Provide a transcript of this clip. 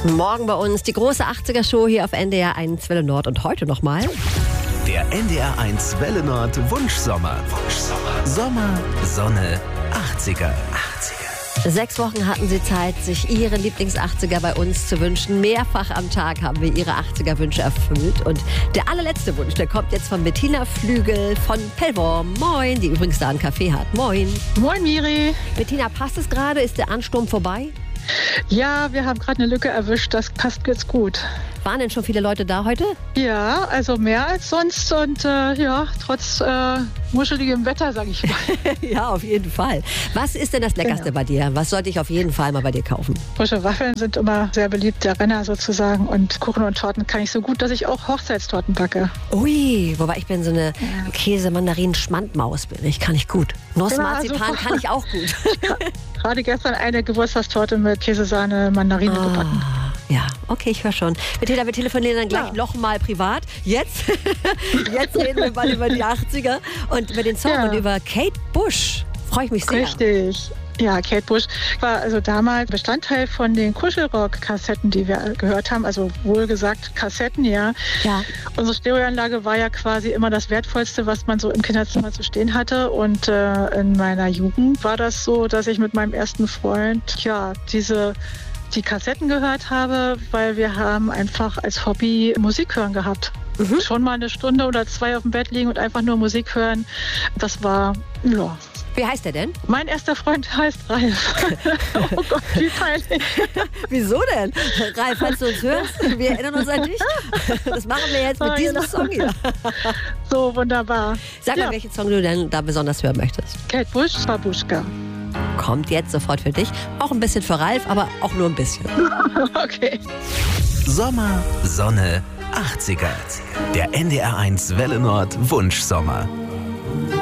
Morgen bei uns die große 80er-Show hier auf NDR 1 Welle Nord und heute nochmal. Der NDR 1 Welle Nord Wunschsommer. Sommer, Sonne, 80er. 6 Wochen hatten Sie Zeit, sich Ihre Lieblings-80er bei uns zu wünschen. Mehrfach am Tag haben wir Ihre 80er-Wünsche erfüllt. Und der allerletzte Wunsch, der kommt jetzt von Bettina Flügel von Pellworm. Moin, die übrigens da einen Café hat. Moin. Moin, Miri. Bettina, passt es gerade? Ist der Ansturm vorbei? Ja, wir haben gerade eine Lücke erwischt. Das passt jetzt gut. Waren denn schon viele Leute da heute? Ja, also mehr als sonst und trotz muscheligem Wetter, sage ich mal. Ja, auf jeden Fall. Was ist denn das Leckerste bei dir? Was sollte ich auf jeden Fall mal bei dir kaufen? Frische Waffeln sind immer sehr beliebt, der Renner sozusagen. Und Kuchen und Torten kann ich so gut, dass ich auch Hochzeitstorten backe. Ui, wobei ich bin so eine Käse-Mandarinen-Schmandmaus bin. Ich kann ich gut. Nuss-Marzipan kann ich auch gut. Gerade gestern eine Geburtstagstorte mit Käsesahne, Mandarine gebacken. Ja, okay, ich höre schon. Bettina, wir telefonieren dann gleich nochmal privat. Jetzt reden wir mal über die 80er und über den Song und über Kate Bush. Freue ich mich sehr. Richtig. Ja, Kate Bush war also damals Bestandteil von den Kuschelrock-Kassetten, die wir gehört haben. Also wohlgesagt Kassetten, ja. Unsere Stereoanlage war ja quasi immer das Wertvollste, was man so im Kinderzimmer zu stehen hatte. Und in meiner Jugend war das so, dass ich mit meinem ersten Freund die Kassetten gehört habe, weil wir haben einfach als Hobby Musik hören gehabt. Schon mal eine Stunde oder 2 auf dem Bett liegen und einfach nur Musik hören. Das war, ja. Wie heißt der denn? Mein erster Freund heißt Ralf. Oh Gott, wie peinlich. Wieso denn? Ralf, falls du uns hörst, wir erinnern uns an dich. Das machen wir jetzt mit diesem Song hier. So, wunderbar. Sag mal, welchen Song du denn da besonders hören möchtest. Kate Bush, Babuschka. Kommt jetzt sofort für dich. Auch ein bisschen für Ralf, aber auch nur ein bisschen. Okay. Sommer, Sonne, 80er. Der NDR 1 Welle Nord Wunschsommer.